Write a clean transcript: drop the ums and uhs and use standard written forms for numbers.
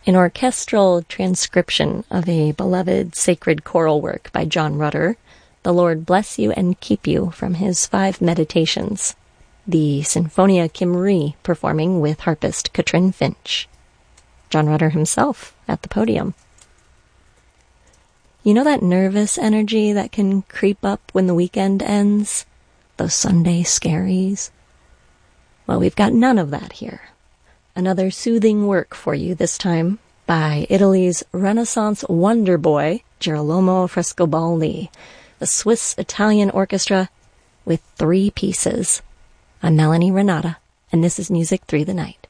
an orchestral transcription of a beloved sacred choral work by John Rutter, The Lord Bless You and Keep You, from his 5 Meditations. The Sinfonia Cymru performing with harpist Katrin Finch. John Rutter himself at the podium. You know that nervous energy that can creep up when the weekend ends? Those Sunday scaries? Well, we've got none of that here. Another soothing work for you this time by Italy's Renaissance wonder boy, Girolamo Frescobaldi, the Swiss-Italian orchestra with 3 pieces. I'm Melanie Renata, and this is Music Through the Night.